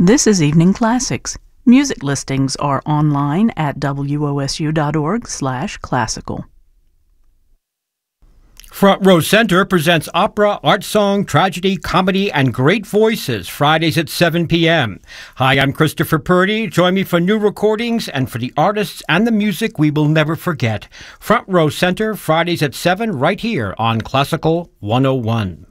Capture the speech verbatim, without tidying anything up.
This is Evening Classics. Music listings are online at W O S U dot org slash classical. Front Row Center presents opera, art song, tragedy, comedy, and great voices Fridays at seven p m Hi, I'm Christopher Purdy. Join me for new recordings and for the artists and the music we will never forget. Front Row Center, Fridays at seven, right here on Classical one oh one.